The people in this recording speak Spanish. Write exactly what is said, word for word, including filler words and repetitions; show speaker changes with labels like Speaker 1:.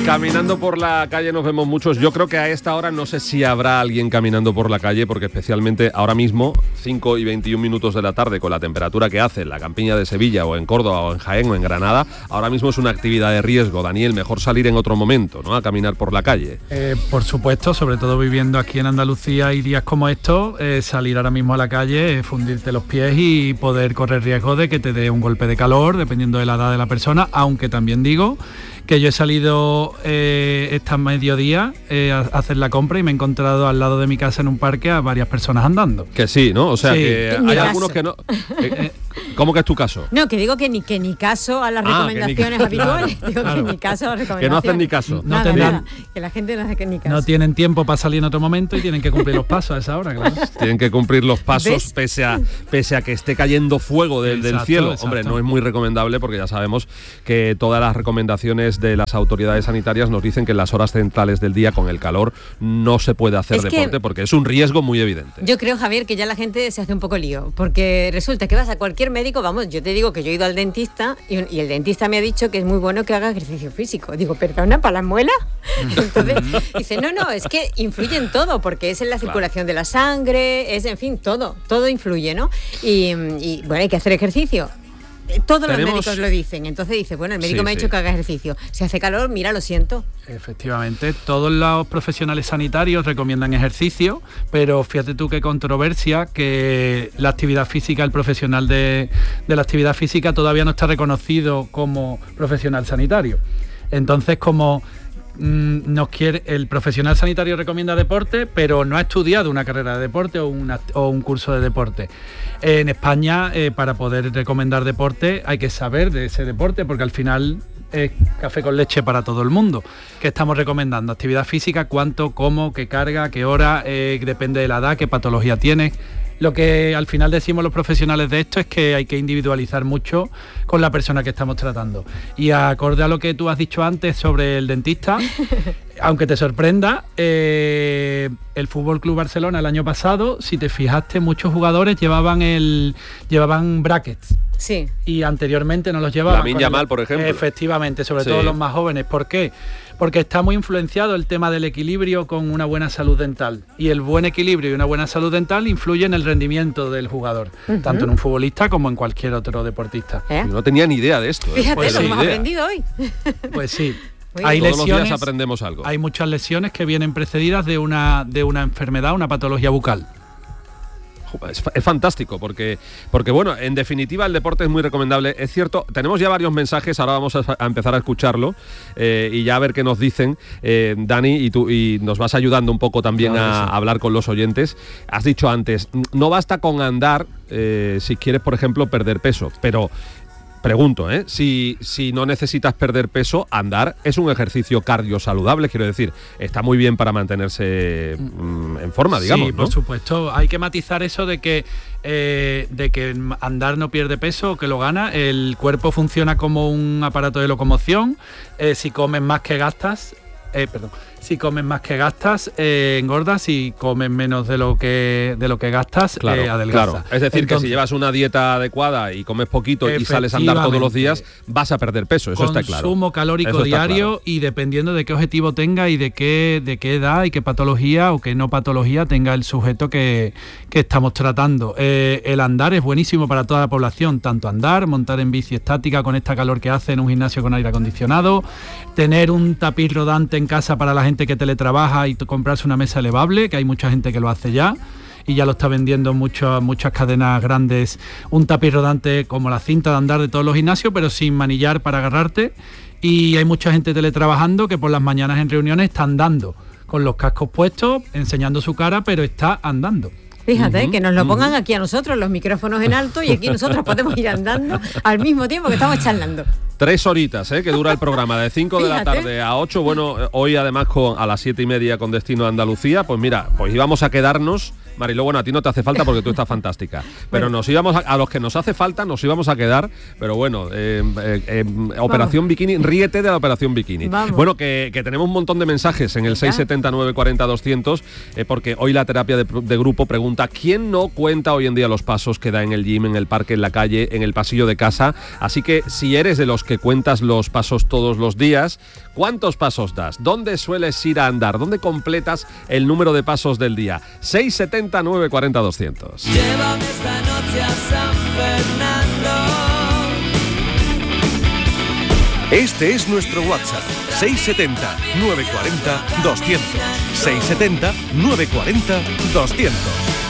Speaker 1: Caminando por la calle nos vemos muchos. Yo creo que a esta hora no sé si habrá alguien caminando por la calle, porque especialmente ahora mismo, cinco y veintiún minutos de la tarde, con la temperatura que hace en la campiña de Sevilla o en Córdoba o en Jaén o en Granada, ahora mismo es una actividad de riesgo. Daniel, mejor salir en otro momento, ¿no?, a caminar por la calle.
Speaker 2: Eh, por supuesto, sobre todo viviendo aquí en Andalucía y días como estos, eh, salir ahora mismo a la calle, eh, fundirte los pies y poder correr riesgo de que te dé un golpe de calor, dependiendo de la edad de la persona, aunque también digo que yo he salido eh, esta mediodía eh, a hacer la compra y me he encontrado al lado de mi casa en un parque a varias personas andando.
Speaker 1: Que sí, ¿no? O sea,
Speaker 2: sí.
Speaker 1: que hay
Speaker 3: caso.
Speaker 1: algunos que no... Eh, ¿Cómo que es tu caso?
Speaker 3: No, que digo que ni que ni caso a las
Speaker 1: Ah,
Speaker 3: recomendaciones
Speaker 1: ni...
Speaker 3: habituales.
Speaker 2: Claro,
Speaker 3: digo
Speaker 2: claro.
Speaker 3: que ni caso a las recomendaciones.
Speaker 1: Que no hacen ni caso.
Speaker 2: No
Speaker 3: Nada,
Speaker 2: tendrán,
Speaker 3: nada, que la gente no hace ni caso.
Speaker 2: no tienen tiempo para salir en otro momento y tienen que cumplir los pasos a esa hora, claro.
Speaker 1: Tienen que cumplir los pasos
Speaker 3: ¿Ves?
Speaker 1: pese a, pese a que esté cayendo fuego del,
Speaker 2: Exacto,
Speaker 1: del cielo.
Speaker 2: exacto.
Speaker 1: Hombre, no es muy recomendable porque ya sabemos que todas las recomendaciones de las autoridades sanitarias nos dicen que en las horas centrales del día, con el calor, no se puede hacer
Speaker 3: Es que
Speaker 1: deporte porque es un riesgo muy evidente.
Speaker 3: Yo creo, Javier, que ya la gente se hace un poco lío, porque resulta que vas a cualquier médico, vamos, yo te digo que yo he ido al dentista y, un, y el dentista me ha dicho que es muy bueno que haga ejercicio físico. Digo, ¿perdona, para las muelas? Entonces dice, no, no, es que influye en todo, porque es en la circulación de la sangre, es, en fin, todo, todo influye, ¿no? Y, y bueno, hay que hacer ejercicio. Todos
Speaker 1: Tenemos...
Speaker 3: los médicos lo dicen. Entonces dice, bueno, el médico
Speaker 1: Sí,
Speaker 3: me ha
Speaker 1: sí.
Speaker 3: dicho que haga ejercicio. Si hace calor, mira, lo siento.
Speaker 2: Efectivamente, todos los profesionales sanitarios recomiendan ejercicio, pero fíjate tú qué controversia, que la actividad física, el profesional de, de la actividad física todavía no está reconocido como profesional sanitario. Entonces, como mmm, nos quiere, el profesional sanitario recomienda deporte, pero no ha estudiado una carrera de deporte o, una, o un curso de deporte. En España, eh, para poder recomendar deporte, hay que saber de ese deporte, porque al final es café con leche para todo el mundo. ¿Qué estamos recomendando? Actividad física, cuánto, cómo, qué carga, qué hora, eh, depende de la edad, qué patología tienes. Lo que al final decimos los profesionales de esto es que hay que individualizar mucho con la persona que estamos tratando. Y acorde a lo que tú has dicho antes sobre el dentista, aunque te sorprenda, eh, el F C Barcelona el año pasado, si te fijaste, muchos jugadores llevaban el llevaban brackets.
Speaker 3: Sí.
Speaker 2: Y anteriormente no los llevaban.
Speaker 1: Lamine Yamal, por ejemplo.
Speaker 2: Efectivamente, sobre
Speaker 1: Sí.
Speaker 2: todo los más jóvenes. ¿Por qué? Porque está muy influenciado el tema del equilibrio con una buena salud dental. Y el buen equilibrio y una buena salud dental influye en el rendimiento del jugador,
Speaker 3: Uh-huh.
Speaker 2: tanto en un futbolista como en cualquier otro deportista.
Speaker 3: ¿Eh?
Speaker 1: No tenía ni idea de esto. ¿eh?
Speaker 3: Fíjate,
Speaker 2: Pues
Speaker 3: lo
Speaker 2: sí,
Speaker 3: hemos
Speaker 1: idea.
Speaker 3: aprendido hoy.
Speaker 2: Pues sí.
Speaker 3: Muy
Speaker 2: Hay
Speaker 1: Todos los días
Speaker 2: lesiones,
Speaker 1: aprendemos algo.
Speaker 2: hay muchas lesiones que vienen precedidas de una, de una enfermedad, una patología bucal.
Speaker 1: Es, es fantástico porque, porque, bueno, en definitiva el deporte es muy recomendable. Es cierto, tenemos ya varios mensajes, ahora vamos a, a empezar a escucharlo eh, y ya a ver qué nos dicen. Eh, Dani, y tú y nos vas ayudando un poco también
Speaker 2: Claro
Speaker 1: a,
Speaker 2: que sí.
Speaker 1: a hablar con los oyentes. Has dicho antes, no basta con andar eh, si quieres, por ejemplo, perder peso, pero... Pregunto, ¿eh? Si, si no necesitas perder peso, andar es un ejercicio cardiosaludable, quiero decir, está muy bien para mantenerse mm, en forma, digamos,
Speaker 2: Sí,
Speaker 1: ¿no?
Speaker 2: por supuesto. Hay que matizar eso de que eh, de que andar no pierde peso, que lo gana. El cuerpo funciona como un aparato de locomoción. Eh, si comes más que gastas, eh, perdón, si comes más que gastas, eh, engordas. Si comes menos de lo que de lo que gastas,
Speaker 1: Claro,
Speaker 2: eh, adelgazas.
Speaker 1: claro. Es decir,
Speaker 2: Entonces,
Speaker 1: que si llevas una dieta adecuada y comes poquito y sales a andar todos los días, vas a perder peso, eso está claro.
Speaker 2: Consumo calórico
Speaker 1: Eso está
Speaker 2: diario
Speaker 1: claro.
Speaker 2: y dependiendo de qué objetivo tenga y de qué, de qué edad y qué patología o qué no patología tenga el sujeto que, que estamos tratando. Eh, el andar es buenísimo para toda la población, tanto andar, montar en bici estática con esta calor que hace en un gimnasio con aire acondicionado, tener un tapiz rodante en casa para la gente que teletrabaja y t- comprarse una mesa elevable, que hay mucha gente que lo hace ya. Y ya lo está vendiendo muchas muchas cadenas grandes, un tapiz rodante como la cinta de andar de todos los gimnasios, pero sin manillar para agarrarte. Y hay mucha gente teletrabajando que por las mañanas en reuniones está andando, con los cascos puestos, enseñando su cara, pero está andando.
Speaker 3: Fíjate,
Speaker 1: Uh-huh,
Speaker 3: que nos lo pongan
Speaker 1: uh-huh.
Speaker 3: aquí a nosotros, los micrófonos en alto, y aquí nosotros podemos ir andando al mismo tiempo que estamos charlando.
Speaker 1: Tres horitas, ¿eh? Que dura el programa, de cinco de la
Speaker 3: Fíjate.
Speaker 1: tarde a ocho. Bueno, hoy además con, a las siete y media con destino a Andalucía. Pues mira, pues íbamos a quedarnos Mariló, bueno, a ti no te hace falta porque tú estás fantástica. Pero bueno, nos íbamos a, a los que nos hace falta, nos íbamos a quedar. Pero bueno, eh, eh, eh, Operación Vamos. Bikini, ríete de la Operación Bikini. Vamos. Bueno, que, que tenemos un montón de mensajes en el seis setenta, nueve cuarenta, doscientos, eh, porque hoy la terapia de, de grupo pregunta: ¿quién no cuenta hoy en día los pasos que da en el gym, en el parque, en la calle, en el pasillo de casa? Así que si eres de los que cuentas los pasos todos los días, ¿cuántos pasos das? ¿Dónde sueles ir a andar? ¿Dónde completas el número de pasos del día? seis setenta, nueve cuarenta, doscientos.
Speaker 4: Llévame esta noche a San Fernando.
Speaker 5: Este es nuestro WhatsApp, seis setenta, nueve cuarenta, doscientos. seis setenta, nueve cuarenta, doscientos.